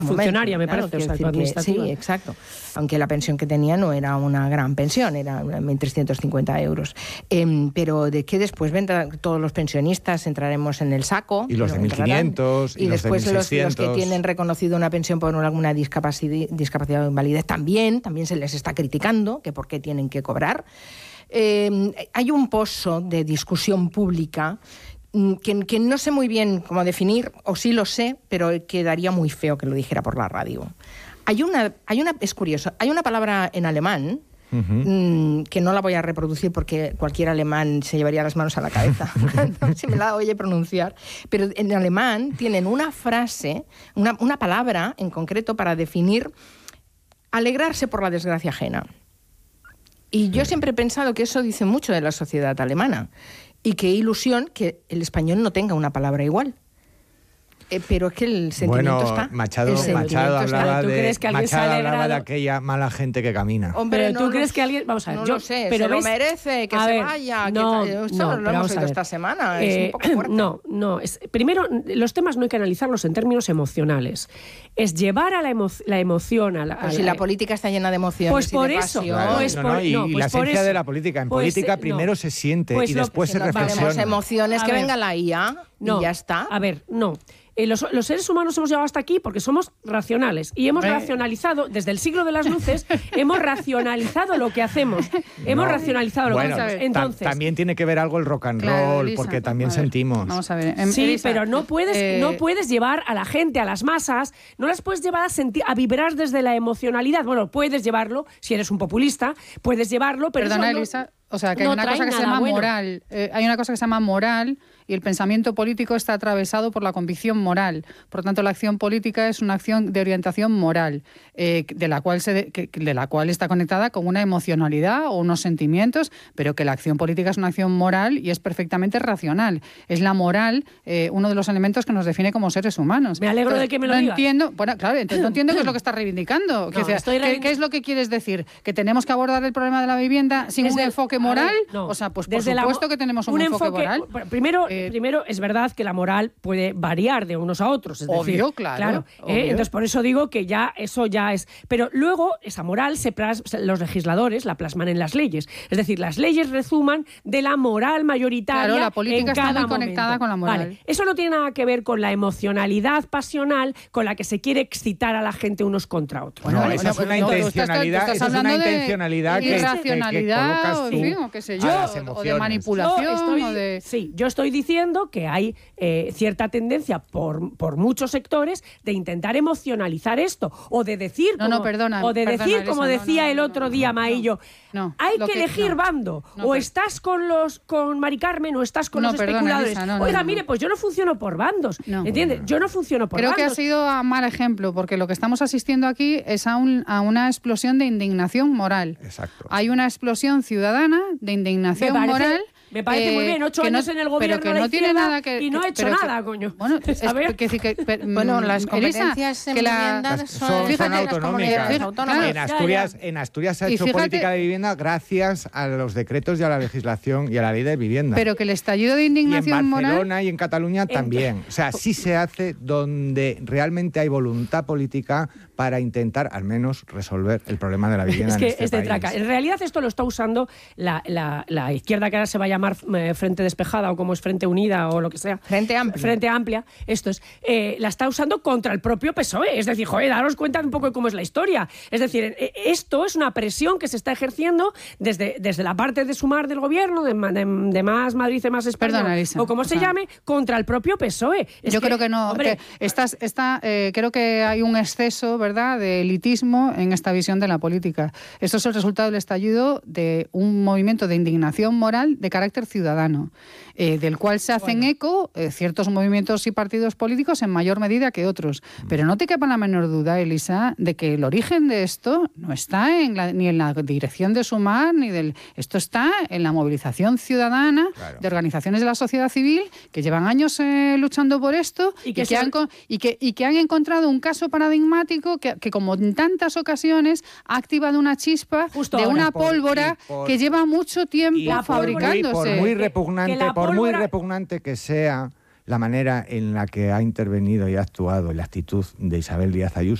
funcionaria, me parece, o sea, administrativa. Sí, exacto. Aunque la pensión que tenía no era una gran pensión, era 1.350 euros. Pero de que después vendrán todos los pensionistas, entraremos en el saco. Y los de 1.500, y después los de 1.600. Los que tienen reconocido una pensión por alguna discapacidad o invalidez también se les está criticando, que por qué tienen que cobrar. Hay un pozo de discusión pública que no sé muy bien cómo definir, o sí lo sé, pero quedaría muy feo que lo dijera por la radio. Es curioso, hay una palabra en alemán, que no la voy a reproducir porque cualquier alemán se llevaría las manos a la cabeza si me la oye pronunciar, pero en alemán tienen una frase, una palabra en concreto para definir alegrarse por la desgracia ajena. Y yo siempre he pensado que eso dice mucho de la sociedad alemana. Y qué ilusión que el español no tenga una palabra igual. Pero es que el sentimiento está. Machado hablaba de aquella mala gente que camina. Hombre, pero tú crees que alguien... Vamos a ver, no lo sé, pero se lo merece, que se vaya. Esto lo hemos oído esta semana, es un poco fuerte. Primero, los temas no hay que analizarlos en términos emocionales. Es llevar a la emoción a la... Pues si la política está llena de emociones pues por y de eso, pasión. Y la esencia de la política. En política primero se siente y después se reflexiona. Valemos emociones, que venga la IA y ya está. A ver, no. Los seres humanos hemos llegado hasta aquí porque somos racionales y hemos racionalizado, desde el siglo de las luces, hemos racionalizado lo que hacemos. Hemos racionalizado lo que hacemos. Entonces, también tiene que ver algo el rock and roll, Elisa, porque también sentimos. Vamos a ver. Sí, Elisa, pero no puedes llevar a la gente, a las masas, no las puedes llevar a vibrar desde la emocionalidad. Bueno, puedes llevarlo, si eres un populista, puedes llevarlo, pero perdona, eso Elisa, o sea, que hay una cosa que se llama moral. Hay una cosa que se llama moral y el pensamiento político está atravesado por la convicción moral. Por tanto, la acción política es una acción de orientación moral, de la cual está conectada con una emocionalidad o unos sentimientos, pero que la acción política es una acción moral y es perfectamente racional. Es la moral uno de los elementos que nos define como seres humanos. Me alegro de que me lo digas. Bueno, claro, entonces no entiendo qué es lo que estás reivindicando. ¿Qué es lo que quieres decir? ¿Que tenemos que abordar el problema de la vivienda sin un enfoque moral? O sea, pues por supuesto que tenemos un enfoque moral. Primero, es verdad que la moral puede variar de unos a otros. Es obvio, decir, claro. Entonces, por eso digo que eso ya es... Pero luego, esa moral, los legisladores la plasman en las leyes. Es decir, las leyes resuman de la moral mayoritaria. Claro, la política está muy conectada con la moral. Vale. Eso no tiene nada que ver con la emocionalidad pasional con la que se quiere excitar a la gente unos contra otros. Esa es una intencionalidad. Estás hablando de irracionalidad, que o qué sé yo, o de manipulación. Sí, yo estoy diciendo que hay cierta tendencia por muchos sectores de intentar emocionalizar esto o de decir como decía el otro día Maillo, hay que elegir bando, o estás con Mari Carmen o estás con los especuladores. Oiga, mire, pues yo no funciono por bandos, ¿entiendes? Yo no funciono por bandos. Creo que ha sido a mal ejemplo, porque lo que estamos asistiendo aquí es a una explosión de indignación moral. Exacto. Hay una explosión ciudadana de indignación moral. Me parece muy bien, 8 años en el gobierno pero que no tiene nada y no ha hecho nada, coño. Bueno, las competencias en vivienda son autonómicas. En Asturias se ha hecho política de vivienda gracias a los decretos y a la legislación y a la ley de vivienda. Pero que el estallido de indignación moral... Y en Barcelona y en Cataluña también. O sea, sí se hace donde realmente hay voluntad política para intentar al menos resolver el problema de la vivienda en este país. Es de traca. En realidad esto lo está usando la izquierda, que ahora se va a llamar Frente Despejada o como es Frente Unida o lo que sea. Frente Amplia. Esto es. La está usando contra el propio PSOE. Es decir, daros cuenta un poco de cómo es la historia. Es decir, esto es una presión que se está ejerciendo desde la parte de Sumar del gobierno, de Más Madrid, de Más España, perdona, Elisa, o como se llame, contra el propio PSOE. Creo que no. Hombre, creo que hay un exceso, ¿verdad?, de elitismo en esta visión de la política. Esto es el resultado del estallido de un movimiento de indignación moral de carácter ciudadano, del cual se hacen eco ciertos movimientos y partidos políticos en mayor medida que otros. Pero no te quepa la menor duda, Elisa, de que el origen de esto no está ni en la dirección de Sumar, esto está en la movilización ciudadana de organizaciones de la sociedad civil que llevan años luchando por esto y que han encontrado un caso paradigmático que como en tantas ocasiones ha activado una chispa de una pólvora que lleva mucho tiempo fabricándose. Por muy repugnante que sea, la manera en la que ha intervenido y ha actuado y la actitud de Isabel Díaz Ayuso